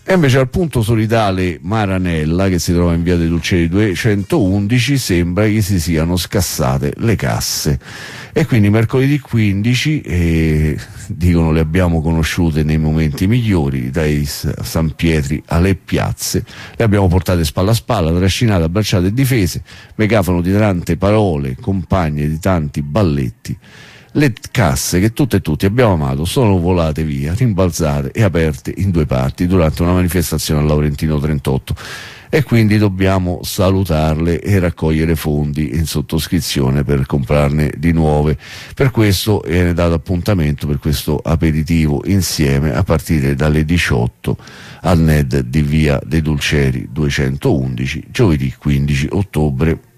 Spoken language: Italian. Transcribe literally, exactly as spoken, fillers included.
E invece al punto solidale Maranella, che si trova in via dei Dulcieri duecentoundici, sembra che si siano scassate le casse, e quindi mercoledì quindici, eh, dicono, le abbiamo conosciute nei momenti migliori, dai San Pietri alle piazze, le abbiamo portate spalla a spalla, trascinate, abbracciate e difese, megafono di tante parole, compagne di tanti balletti. Le casse che tutte e tutti abbiamo amato sono volate via, rimbalzate e aperte in due parti durante una manifestazione a Laurentino trentotto, e quindi dobbiamo salutarle e raccogliere fondi in sottoscrizione per comprarne di nuove. Per questo viene dato appuntamento per questo aperitivo insieme a partire dalle diciotto al N E D di via dei Dulcieri duecentoundici, giovedì quindici ottobre.